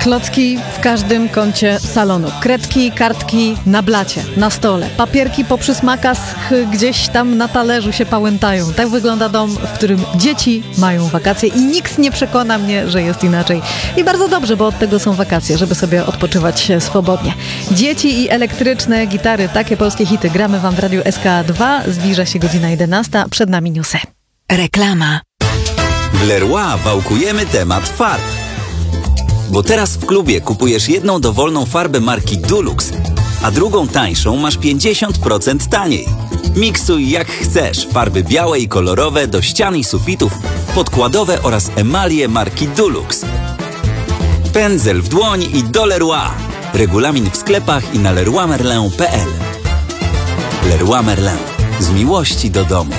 Klocki w każdym kącie salonu. Kredki, kartki na blacie, na stole. Papierki po przysmakach gdzieś tam na talerzu się pałętają. Tak wygląda dom, w którym dzieci mają wakacje i nikt nie przekona mnie, że jest inaczej. I bardzo dobrze, bo od tego są wakacje, żeby sobie odpoczywać swobodnie. Dzieci i elektryczne gitary, takie polskie hity. Gramy wam w Radiu SK2. Zbliża się godzina 11. Przed nami newsy. Reklama. W Leroy wałkujemy temat farb. Bo teraz w klubie kupujesz jedną dowolną farbę marki Dulux, a drugą tańszą masz 50% taniej. Miksuj jak chcesz farby białe i kolorowe do ścian i sufitów, podkładowe oraz emalie marki Dulux. Pędzel w dłoń i do Leroy. Regulamin w sklepach i na leroymerlin.pl. Leroy Merlin. Z miłości do domu.